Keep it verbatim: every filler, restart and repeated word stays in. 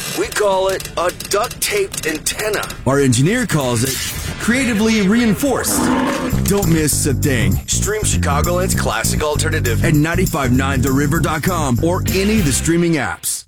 We call it a duct-taped antenna. Our engineer calls it creatively reinforced. Don't miss a thing. Stream Chicagoland's classic alternative At nine five nine the river dot com or any of the streaming apps.